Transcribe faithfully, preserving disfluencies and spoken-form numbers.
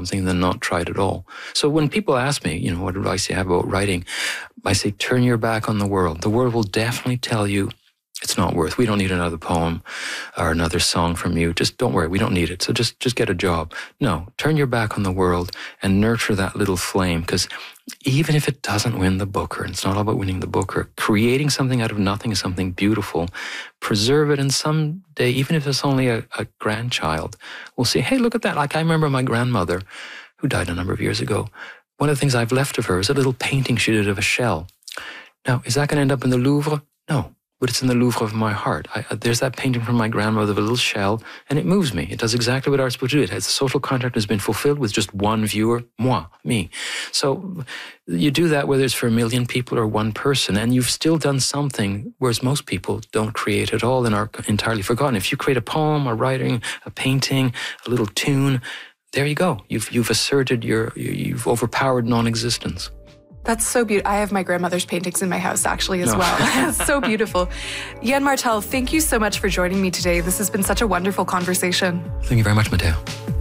something than not try it at all. So when people ask me, you know, what advice do you have about writing? I say, turn your back on the world. The world will definitely tell you it's not worth. We don't need another poem or another song from you. Just don't worry. We don't need it. So just, just get a job. No, turn your back on the world and nurture that little flame. Because even if it doesn't win the Booker, and it's not all about winning the Booker, creating something out of nothing is something beautiful. Preserve it, and someday, even if it's only a, a grandchild, will say, hey, look at that. Like I remember my grandmother, who died a number of years ago. One of the things I've left of her is a little painting she did of a shell. Now, is that going to end up in the Louvre? No. But it's in the Louvre of my heart. I, uh, there's that painting from my grandmother of a little shell, and it moves me. It does exactly what art's supposed to do. It has, the social contract has been fulfilled with just one viewer, moi, me. So you do that whether it's for a million people or one person, and you've still done something, whereas most people don't create at all and are entirely forgotten. If you create a poem, a writing, a painting, a little tune, there you go. You've, you've asserted your, you've overpowered non-existence. That's so beautiful. I have my grandmother's paintings in my house, actually, as no. well. It's so beautiful. Yann Martel, thank you so much for joining me today. This has been such a wonderful conversation. Thank you very much, Matteo.